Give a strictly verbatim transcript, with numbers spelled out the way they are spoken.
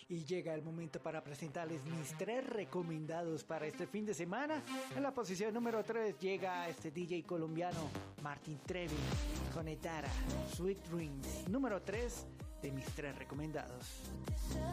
Y llega el momento para presentarles mis tres recomendados para este fin de semana. En la posición número tres llega este D J colombiano Martin Trevi con Etara, Sweet Dreams. Número tres de mis tres recomendados.